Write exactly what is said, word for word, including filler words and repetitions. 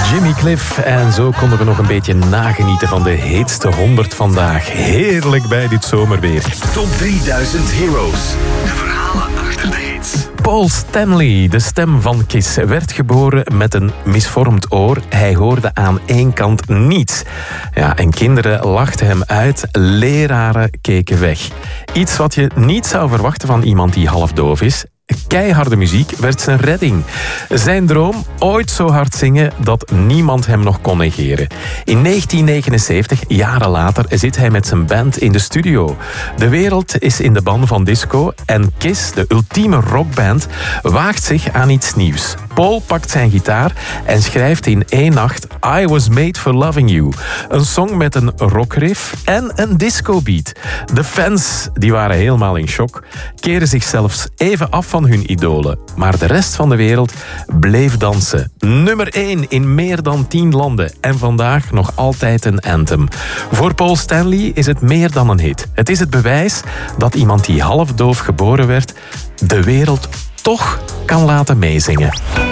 Jimmy Cliff. En zo konden we nog een beetje nagenieten van de heetste honderd vandaag. Heerlijk bij dit zomerweer. Top drieduizend Heroes. De verhalen achter de hits. Paul Stanley, de stem van Kiss, werd geboren met een misvormd oor. Hij hoorde aan één kant niets. Ja, en kinderen lachten hem uit, leraren keken weg. Iets wat je niet zou verwachten van iemand die halfdoof is. Keiharde muziek werd zijn redding. Zijn droom, ooit zo hard zingen dat niemand hem nog kon negeren. In negentien negenenzeventig, jaren later, zit hij met zijn band in de studio. De wereld is in de ban van disco en Kiss, de ultieme rockband, waagt zich aan iets nieuws. Paul pakt zijn gitaar en schrijft in één nacht I Was Made For Loving You. Een song met een rockriff en een discobeat. De fans die waren helemaal in shock, keren zich zelfs even af van hun idolen. Maar de rest van de wereld bleef dansen. Nummer één in meer dan tien landen. En vandaag nog altijd een anthem. Voor Paul Stanley is het meer dan een hit. Het is het bewijs dat iemand die halfdoof geboren werd, de wereld toch kan laten meezingen.